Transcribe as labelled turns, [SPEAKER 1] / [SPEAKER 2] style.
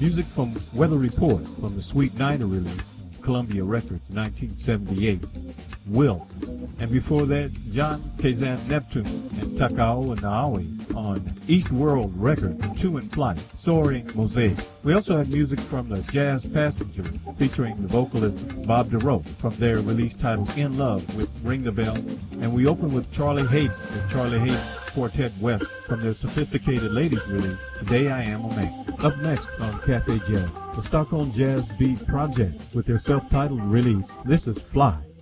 [SPEAKER 1] Music from Weather Report from the Sweet Niner release, Columbia Records, 1978, Will. And before that, John Kazan Neptune and Takao Naoi on East World Records, Two in Flight, Soaring Mosaic. We also had music from the Jazz Passenger featuring the vocalist Bob DeRoe from their release titled In Love with Ring the Bell. And we opened with Charlie Hayden and Charlie Hayden Quartet West from their Sophisticated Ladies release, Today I Am a Man. Up next on Cafe Jazz, the Stockholm Jazz Beat Project with their self-titled release, This is Fly.